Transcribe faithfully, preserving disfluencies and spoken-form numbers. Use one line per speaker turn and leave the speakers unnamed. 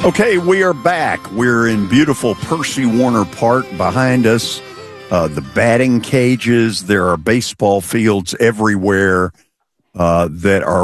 Okay, we are back. We're in beautiful Percy Warner Park. Behind us, uh, the batting cages. There are baseball fields everywhere uh, that are